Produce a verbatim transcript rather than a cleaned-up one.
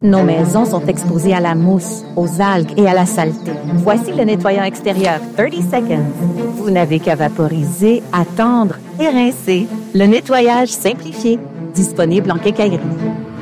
Nos maisons sont exposées à la mousse, aux algues et à la saleté. Voici le nettoyant extérieur thirty seconds. Vous n'avez qu'à vaporiser, attendre et rincer. Le nettoyage simplifié, disponible en quincaillerie.